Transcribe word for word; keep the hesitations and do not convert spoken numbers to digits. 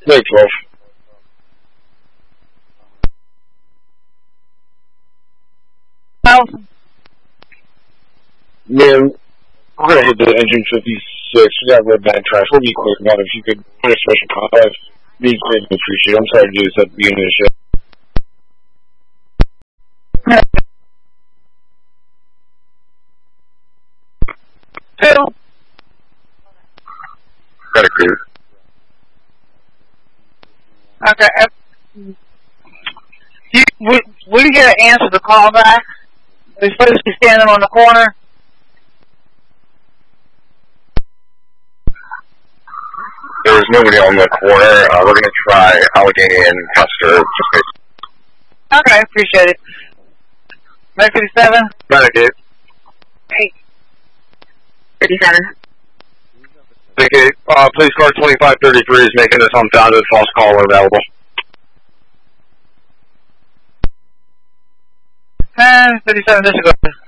Lake twelve. Oh. Man, we're gonna hit the engine fifty-six. We got red band trash. We'll be quick about it. If you could put a special contact, be greatly appreciated. I'm sorry to do this at the beginning of the show. Two. Got a crew. Okay. You, will, will you get an answer to call back? We're supposed to be standing on the corner. There's nobody on the corner. Uh, we're going to try Allegheny and Hester. Just okay, appreciate it. nine fifty-seven? Medicaid. eight. fifty-seven. Medicaid. Uh, police car twenty-five thirty-three is making this unfounded false call available. ten fifty-seven, disregard.